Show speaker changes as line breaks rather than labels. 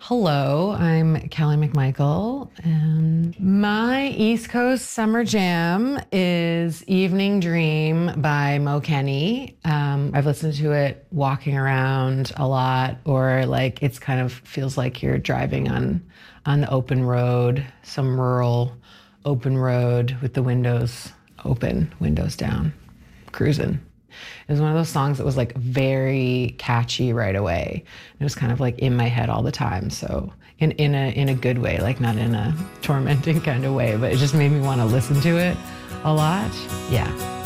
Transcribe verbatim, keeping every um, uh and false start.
Hello, I'm Kelly McMichael, and my East Coast Summer Jam is Evening Dream by Mo Kenny. Um, I've listened to it walking around a lot, or like it's kind of feels like you're driving on, on the open road, some rural open road with the windows open, windows down, cruising. It was one of those songs that was like very catchy right away. It was kind of like in my head all the time. So in, in a in a good way, like not in a tormenting kind of way, but it just made me want to listen to it a lot. Yeah.